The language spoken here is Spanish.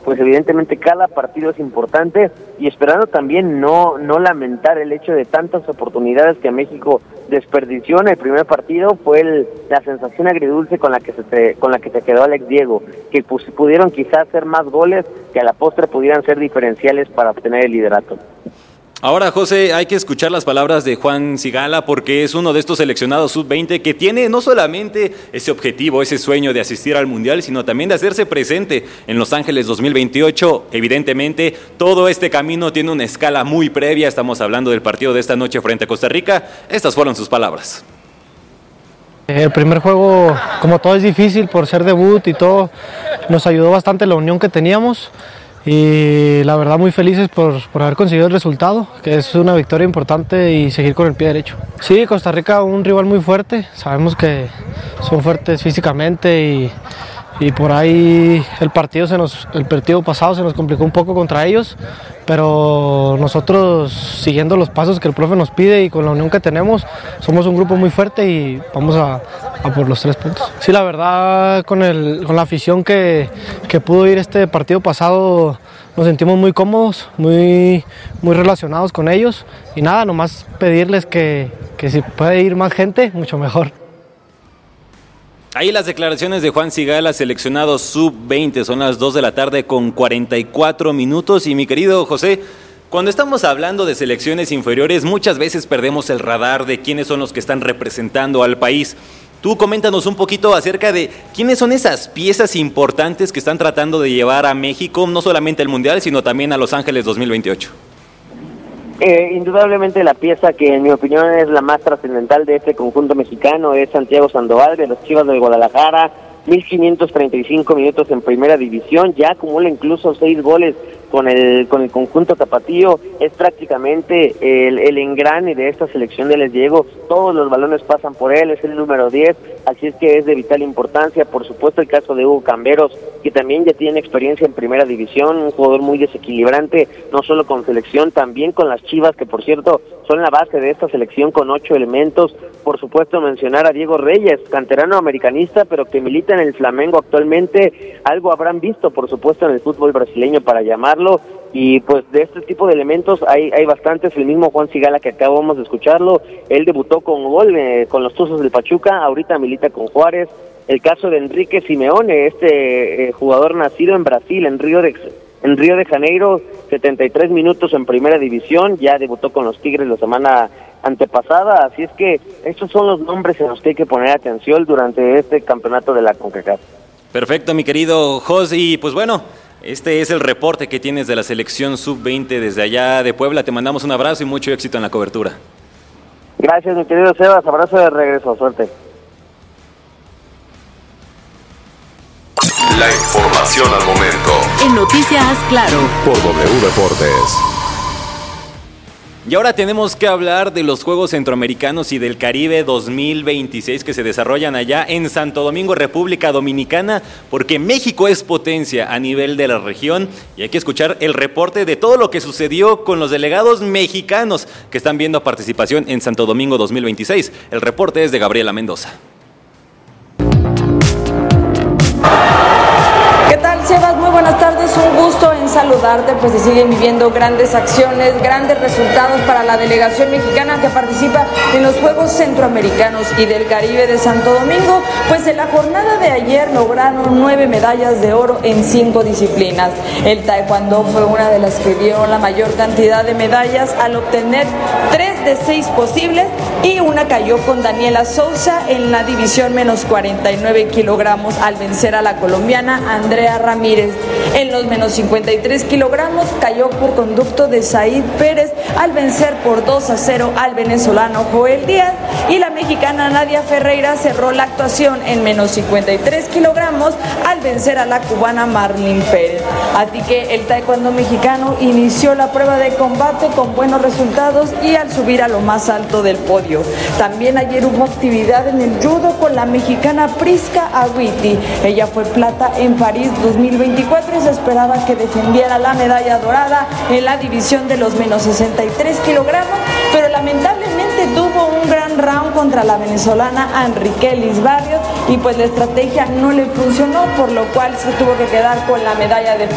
pues evidentemente cada partido es importante, y esperando también no lamentar el hecho de tantas oportunidades que México desperdició en el primer partido. Fue la sensación agridulce con la que se quedó Alex Diego, que pudieron quizás hacer más goles que a la postre pudieran ser diferenciales para obtener el liderato. Ahora, José, hay que escuchar las palabras de Juan Sigala, porque es uno de estos seleccionados sub-20 que tiene no solamente ese objetivo, ese sueño de asistir al Mundial, sino también de hacerse presente en Los Ángeles 2028. Evidentemente, todo este camino tiene una escala muy previa. Estamos hablando del partido de esta noche frente a Costa Rica. Estas fueron sus palabras. El primer juego, como todo, es difícil por ser debut y todo. Nos ayudó bastante la unión que teníamos. Y la verdad muy felices por haber conseguido el resultado, que es una victoria importante, y seguir con el pie derecho. Sí, Costa Rica, un rival muy fuerte, sabemos que son fuertes físicamente y por ahí el partido pasado se nos complicó un poco contra ellos, pero nosotros, siguiendo los pasos que el profe nos pide y con la unión que tenemos, somos un grupo muy fuerte y vamos a por los 3 puntos. Sí, la verdad, con la afición que pudo ir este partido pasado, nos sentimos muy cómodos, muy relacionados con ellos, y nada, nomás pedirles que si puede ir más gente, mucho mejor. Ahí las declaraciones de Juan Sigala, seleccionado sub-20, son las 2 de la tarde con 44 minutos. Y mi querido José, cuando estamos hablando de selecciones inferiores, muchas veces perdemos el radar de quiénes son los que están representando al país. Tú coméntanos un poquito acerca de quiénes son esas piezas importantes que están tratando de llevar a México, no solamente al Mundial, sino también a Los Ángeles 2028. Indudablemente la pieza que en mi opinión es la más trascendental de este conjunto mexicano es Santiago Sandoval, de los Chivas de Guadalajara. 1,535 minutos en primera división, ya acumula incluso 6 goles con el conjunto tapatío. Es prácticamente el engrane de esta selección de Les Diego. Todos los balones pasan por él, es el número 10, así es que es de vital importancia. Por supuesto, el caso de Hugo Camberos, que también ya tiene experiencia en primera división, un jugador muy desequilibrante, no solo con selección, también con las Chivas, que por cierto son la base de esta selección con 8 elementos. Por supuesto, mencionar a Diego Reyes, canterano americanista, pero que milita en el Flamengo actualmente. Algo habrán visto, por supuesto, en el fútbol brasileño para llamarlo, y pues de este tipo de elementos hay bastantes. El mismo Juan Sigala, que acabamos de escucharlo, él debutó con gol con los Tuzos del Pachuca, ahorita milita con Juárez. El caso de Enrique Simeone, jugador nacido en Brasil, en Río de Janeiro, 73 minutos en primera división, ya debutó con los Tigres la semana antepasada, así es que estos son los nombres en los que hay que poner atención durante este campeonato de la CONCACAF. Perfecto, mi querido Jos, y pues bueno, este es el reporte que tienes de la selección sub-20 desde allá de Puebla. Te mandamos un abrazo y mucho éxito en la cobertura. Gracias, mi querido Sebas, abrazo de regreso, suerte. La información al momento. En Noticias Claro. Por W Deportes. Y ahora tenemos que hablar de los Juegos Centroamericanos y del Caribe 2026 que se desarrollan allá en Santo Domingo, República Dominicana, porque México es potencia a nivel de la región, y hay que escuchar el reporte de todo lo que sucedió con los delegados mexicanos que están viendo participación en Santo Domingo 2026. El reporte es de Gabriela Mendoza. ¿Qué tal, Sebas? Muy buenas tardes, un gusto en saludarte, pues se siguen viviendo grandes acciones, grandes resultados para la delegación mexicana que participa en los Juegos Centroamericanos y del Caribe de Santo Domingo. Pues en la jornada de ayer lograron 9 medallas de oro en 5 disciplinas. El taekwondo fue una de las que dio la mayor cantidad de medallas al obtener 3 de 6 posibles, y una cayó con Daniela Souza en la división menos 49 kilogramos al vencer a la colombiana Andrea Ramírez. En los menos 53 kilogramos cayó por conducto de Said Pérez al vencer por 2-0 al venezolano Joel Díaz, y la mexicana Nadia Ferreira cerró la actuación en menos 53 kilogramos al vencer a la cubana Marlene Pérez. Así que el taekwondo mexicano inició la prueba de combate con buenos resultados y al subir a lo más alto del podio. También ayer hubo actividad en el judo con la mexicana Prisca Agüiti. Ella fue plata en París 2024 y se esperaba que defendiera la medalla dorada en la división de los menos 63 kilogramos, pero lamentablemente tuvo un gran round contra la venezolana Enriquelis Barrios, y pues la estrategia no le funcionó, por lo cual se tuvo que quedar con la medalla de